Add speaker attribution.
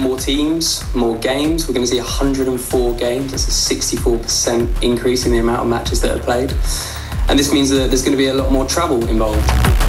Speaker 1: more teams, more games. We're going to see 104 games. That's a 64% increase in the amount of matches that are played. And this means that there's going to be a lot more travel involved.